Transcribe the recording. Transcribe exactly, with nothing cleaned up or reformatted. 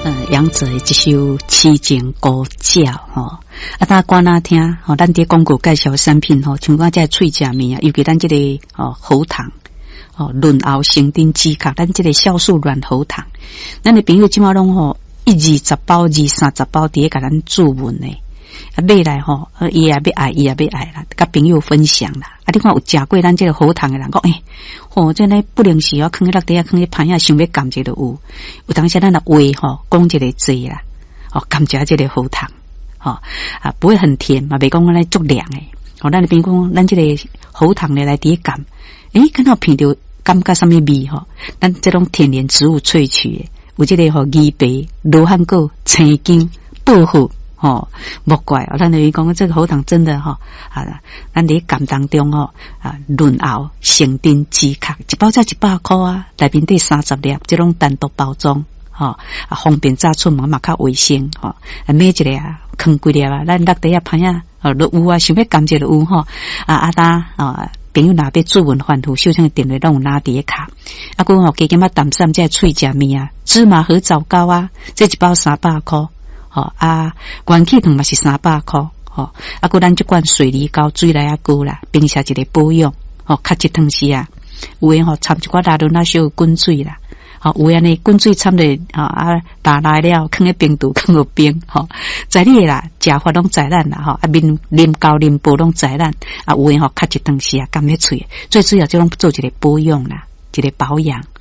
呃，杨者的一首《痴情孤鸟》吼，啊，大家观哪听吼，咱伫广告介绍产品吼，像讲这脆食面啊，尤其咱这个哦喉糖哦润喉生津止咳，咱这个酵素软喉糖，咱的朋友即马拢吼一二十包、二三十包伫咧甲咱注文呢。啊，买来吼，伊也要爱，伊也要爱啦，甲朋友分享啦。啊，你看有食过咱这个喉糖的人讲，诶、欸，吼、哦，这呢不能时啊，放喺落地啊，放喺盘啊，想要甘蔗就有。有当时咱的话吼，讲一个字啦，哦，甘蔗这个喉糖，吼、哦、啊，不会很甜嘛，袂讲咱足凉诶。哦，咱比如讲，咱这个喉糖呢来滴甘，诶，看到闻到感觉什么味吼？咱这种天然植物萃取的，有这个吼枇杷、罗汉果、青姜、薄荷。哦，莫怪哦，咱等于讲这个喉糖真的哈、哦、啊，咱伫甘当中哦啊润喉生津止咳，一包才一百块啊，内面得三十粒，这种单独包装，吼、哦、啊方便炸出嘛嘛较卫生，吼、哦、啊买一个啊，放几粒啊，咱落地啊盘啊，哦都有啊，想要甘蔗就有吼、哦、啊啊呾啊朋友若要注文反复，小像电话拢有拿伫卡，啊佮吼加减啊淡散这脆食面啊，芝麻和枣糕啊，这一包三百块。哦啊，元气糖嘛是三百块，哦啊，佮咱这罐水梨膏水来啊膏啦，并且一个保养，哦，较一汤时啊，有诶吼掺一寡拉伦那小滚水啦，哦，有诶呢滚水掺咧啊啊打来了，放喺冰橱放落冰，吼，在你啦，食法拢在咱啦，吼，啊面啉膏啉布拢在咱，啊有诶吼较一汤时啊，甘迄喙，最主要就拢做一个保养啦，一个保养。